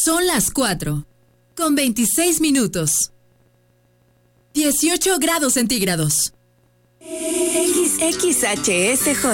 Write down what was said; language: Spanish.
Son las 4, con 26 minutos. 18 grados centígrados. XHSJ